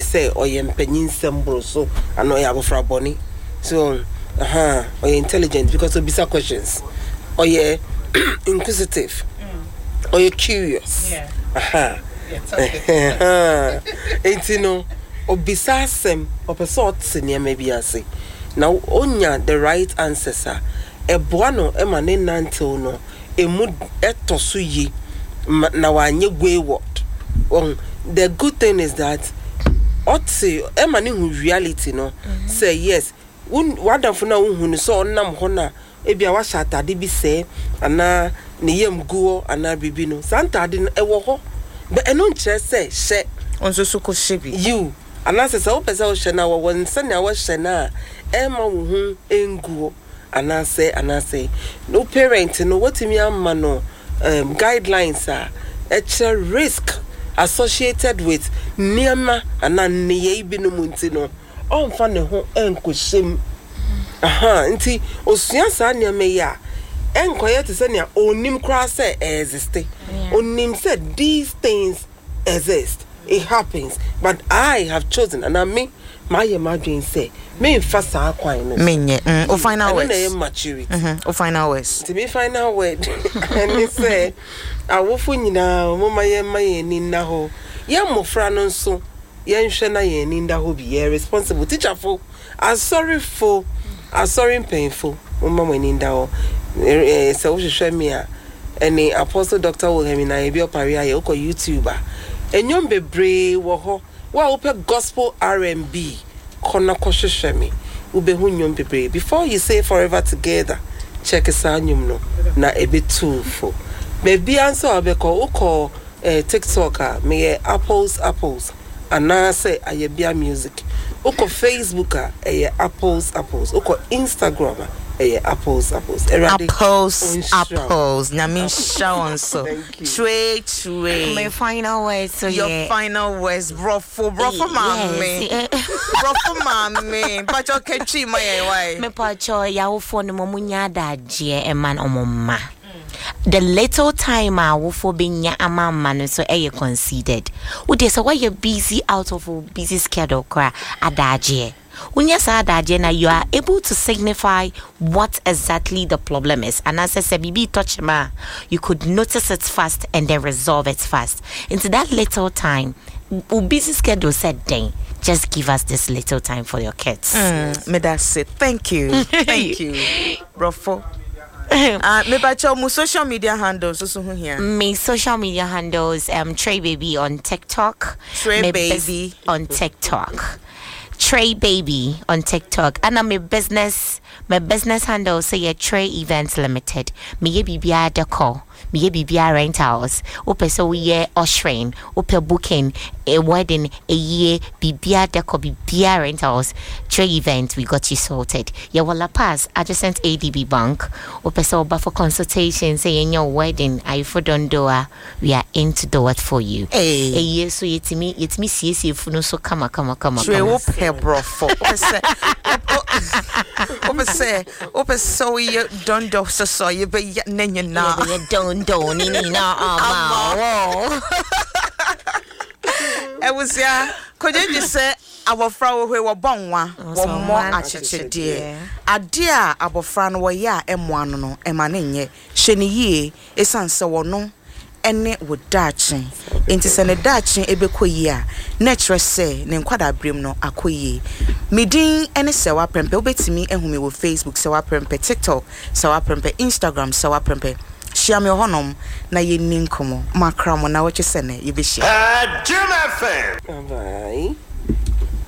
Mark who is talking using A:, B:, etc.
A: say or ye mpanyin sembro so and or abofra boni so or ye intelligent because of bisa questions or ye inquisitive or ye curious no obisa asem opeso otsenia maybe ase now onya the right answers are eboa no ema ne nantew no emu etoso yi na wanye wayward. The good thing is that otse ema ne hu reality no say yes wadafo na hu no so onam ho na ebia wa shatade bi say ana ne yam guo ana bibi no santade no ewo ho be eno nkyere say hye onso so ko hye bi you ana say wo pese wo hye na wo wonse na wo hye na ema wo hu enguo ana say no parent no wotimi amma no guidelines are extra risk associated with niema ana niye bi no munti no onfa ne ho enkohyem nti osua sa niema ya enkoye te se ne onim kra se exist onim say these things exist, it happens, but I have chosen and I mean my imagine say me fast akwan no me o final words na maturity o final words to be final word and he say awofo nyina mama ye maye ni na ho ye mofra no nso ye nhwe na ye ni nda ho bi ye responsible teacher for sorry painful mama ni nda ho so we show me any apostle Dr. Wilhelm na e bi opare aye ko YouTuber enyom bebre wo ho wa open gospel R&B kona kosheshemi ubehu nyom bebre before you say forever together check asanyum no na ebe too for maybe answer abeko uko TikTok me apples and I say ayebia music uko Facebook apples uko Instagram apples namin show so true my final words so your final words brofo mami pacho kechi my why me pacho ya wo phone mo munya daje e man omoma the little time wo for binya amama no so considered wo dey so why you busy out of a busy schedule kra adaje. When you say that, you are able to signify what exactly the problem is. And as I said, you could notice it fast and then resolve it fast. Into that little time, busy schedule said, dang, just give us this little time for your kids. Me that's it. Thank you. Thank you. Rofo. Me bacho mu social media handles so here. Me social media handles Trey Baby on TikTok. Trey Baby on TikTok. Trey Baby on TikTok. And my business handle say Trey Events Limited. Me ye bibia decor. Me ye bibia rentals. Ope so we ye ushering. Ope booking a wedding a year bibia decor bibia rentals. Trey Events we got you sorted. Ye wala pass adjacent ADB Bank. Ope so for consultation say in your wedding I for don't do we are in to do it for you. Hey. A year so it's me see if no so come. Brofo. Ope so you don't do so you be nenya na. You don't do ni na ama. I was could you just say abofra we were bonwa wo mo acheche de adea abofra no we ya emo no emane nye hye ne yie esanse wo no ene wodachi enti se ne dachi ebekoyi a natural say ne nkwada brem no akoyi medin ene sewa prempe obetimi ehumi wo Facebook sewa prempe TikTok sewa prempe Instagram sewa prempe share me honom na ye ninkomo makramo na wo chese ne ye be share Jim FM bye.